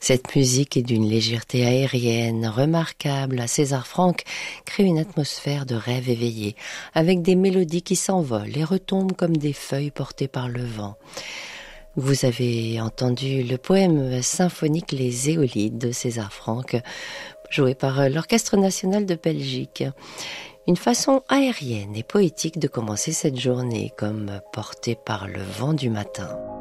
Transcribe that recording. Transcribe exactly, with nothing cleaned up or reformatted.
Cette musique est d'une légèreté aérienne, remarquable. César Franck crée une atmosphère de rêve éveillé, avec des mélodies qui s'envolent et retombent comme des feuilles portées par le vent. Vous avez entendu le poème symphonique Les Éolides de César Franck, joué par l'Orchestre national de Belgique. Une façon aérienne et poétique de commencer cette journée, comme portée par le vent du matin.